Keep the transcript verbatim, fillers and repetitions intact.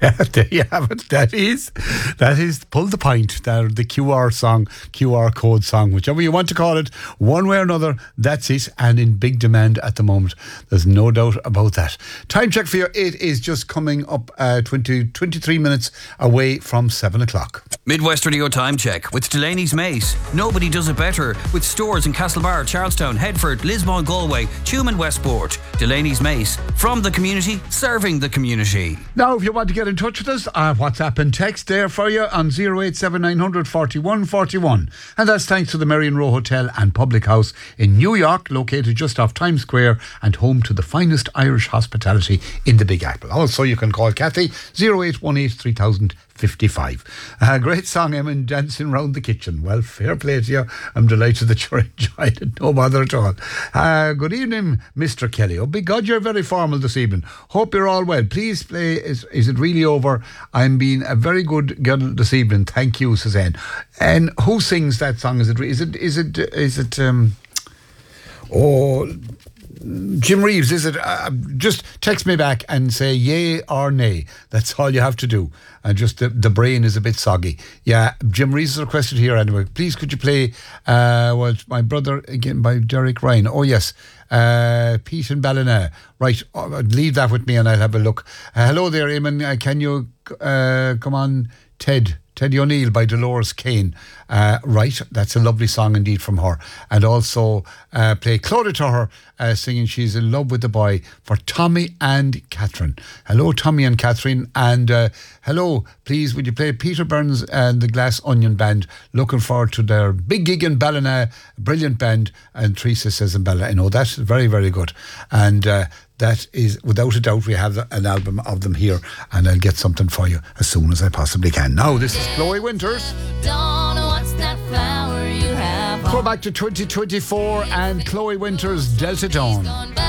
There you have it. That is, that is, pull the point. That the Q R song, Q R code song, whichever you want to call it, one way or another, that's it, and in big demand at the moment. There's no doubt about that. Time check for you, it is just coming up uh, twenty, twenty-three minutes away from seven o'clock. Midwest Radio Time Check with Delaney's Mace. Nobody does it better, with stores in Castlebar, Charlestown, Headford, Lismore, Galway, Tuam and Westport. Delaney's Mace, from the community, serving the community. Now, if you want to get in touch with us, uh, WhatsApp and text there for you on zero eight seven nine hundred forty-one forty-one. And that's thanks to the Marion Row Hotel and Public House in New York, located just off Times Square and home to the finest Irish hospitality in the Big Apple. Also, you can call Kathy zero eight one eight three thousand fifty-five. A great song, Emma, Dancing Round the Kitchen. Well, fair play to you. I'm delighted that you're enjoying it. No bother at all. Uh, good evening, Mister Kelly. Oh, big God, you're very formal this evening. Hope you're all well. Please play Is, is It Really Over? I'm being a very good girl this evening. Thank you, Suzanne. And who sings that song? Is it, is it, is it, is it, um, oh... Jim Reeves, is it? Uh, just text me back and say yay or nay. That's all you have to do. And just the, the brain is a bit soggy. Yeah, Jim Reeves is requested here anyway. Please, could you play uh, well, My Brother Again by Derek Ryan? Oh, yes. Uh, Pete and Ballina. Right, uh, leave that with me and I'll have a look. Uh, hello there, Eamon. Uh, can you uh, come on, Ted? Teddy O'Neill by Dolores Kane. Uh, right, that's a lovely song indeed from her. And also uh, play Claudia Tuher uh, singing She's in Love with the Boy for Tommy and Catherine. Hello, Tommy and Catherine. And uh, hello, please, would you play Peter Burns and the Glass Onion Band? Looking forward to their big gig in Ballina. Brilliant band. And Three Sisters in Ballina. I know, that's very, very good. And uh, that is, without a doubt, we have an album of them here, and I'll get something for you as soon as I possibly can. Now, this is Chloe Winters. Don't know what's that flower you have. Go back to twenty twenty-four and Chloe Winters, Delta Dawn.